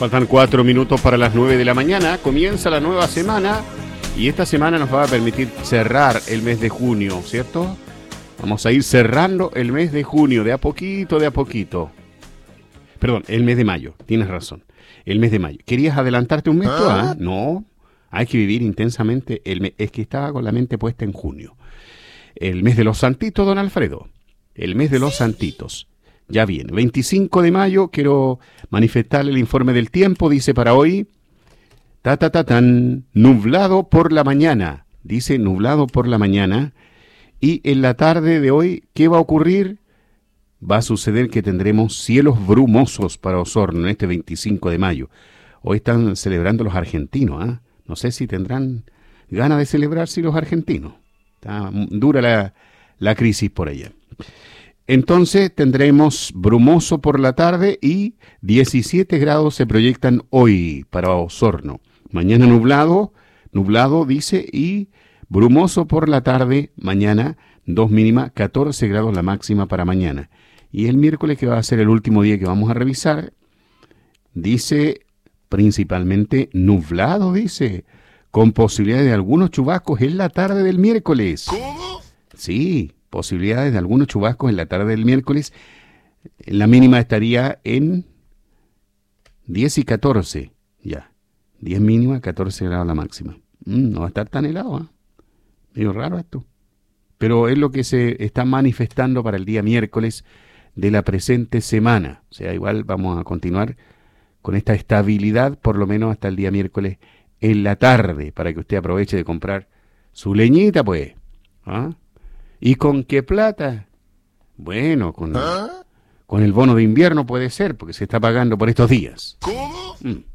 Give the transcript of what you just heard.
Faltan 4 minutos para las 9 de la mañana. Comienza la nueva semana y esta semana nos va a permitir cerrar el mes de junio, ¿cierto? Vamos a ir cerrando el mes de junio, de a poquito, de a poquito. Perdón, el mes de mayo, tienes razón. El mes de mayo. ¿Querías adelantarte un mes tú? ¿Ah? No, hay que vivir intensamente el mes. Es que estaba con la mente puesta en junio. El mes de los santitos, don Alfredo. El mes de los santitos. Ya viene. 25 de mayo, quiero manifestarle el informe del tiempo. Dice para hoy, nublado por la mañana. Dice nublado por la mañana. Y en la tarde de hoy, ¿qué va a ocurrir? Va a suceder que tendremos cielos brumosos para Osorno en este 25 de mayo. Hoy están celebrando los argentinos, ¿eh? No sé si tendrán ganas de celebrarse los argentinos. Está dura la crisis por allá. Entonces tendremos brumoso por la tarde y 17 grados se proyectan hoy para Osorno. Mañana nublado dice, y brumoso por la tarde, mañana 2 mínima, 14 grados la máxima para mañana. Y el miércoles, que va a ser el último día que vamos a revisar, dice principalmente nublado, dice, con posibilidades de algunos chubascos en la tarde del miércoles. ¿Cómo? Sí, posibilidades de algunos chubascos en la tarde del miércoles. La mínima estaría en 10 y 14, ya. 10 mínima, 14 grados la máxima. No va a estar tan helado, ¿eh? Medio raro esto. Pero es lo que se está manifestando para el día miércoles de la presente semana. O sea, igual vamos a continuar con esta estabilidad, por lo menos hasta el día miércoles en la tarde, para que usted aproveche de comprar su leñita, pues. ¿Ah? ¿Y con qué plata? Bueno, con el bono de invierno puede ser, porque se está pagando por estos días. ¿Cómo?